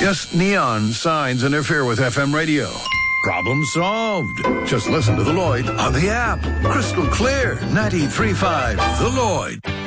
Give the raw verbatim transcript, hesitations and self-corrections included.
Yes, neon signs interfere with F M radio. Problem solved. Just listen to The Lloyd on the app. Crystal clear, ninety-three point five The Lloyd.